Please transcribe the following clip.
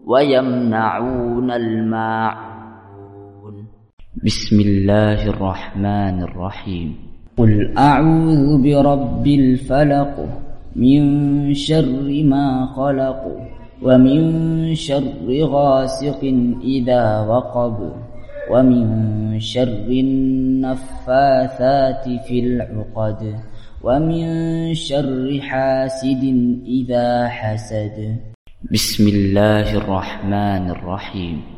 ويمنعون الماعون. بسم الله الرحمن الرحيم. قل أعوذ برب الفلق من شر ما خلق ومن شر غاسق إذا وقب ومن شر النفاثات في العقد ومن شر حاسد إذا حسد. بسم الله الرحمن الرحيم.